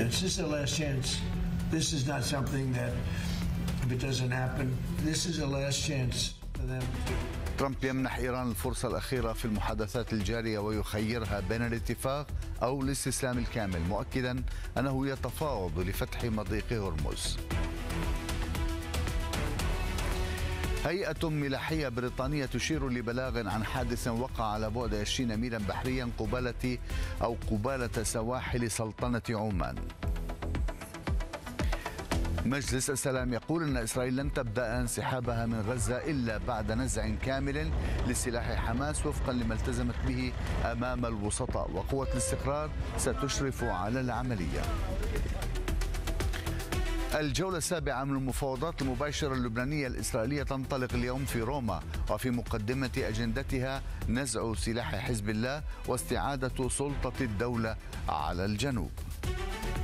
This is the last chance. This is not something that if it doesn't happen, this is the last chance for them to. ترامب يمنح إيران الفرصة الأخيرة في المحادثات الجارية ويخيرها بين الاتفاق أو الاستسلام الكامل، مؤكدا أنه يتفاوض لفتح مضيق هرمز. هيئة ملاحية بريطانية تشير لبلاغ عن حادث وقع على بعد 20 ميلا بحريا قبالة سواحل سلطنة عمان. مجلس السلام يقول أن إسرائيل لن تبدأ انسحابها من غزة إلا بعد نزع كامل لسلاح حماس وفقا لما التزمت به أمام الوسطاء، وقوة الاستقرار ستشرف على العملية. الجولة السابعة من المفاوضات المباشرة اللبنانية الإسرائيلية تنطلق اليوم في روما، وفي مقدمة أجندتها نزع سلاح حزب الله واستعادة سلطة الدولة على الجنوب.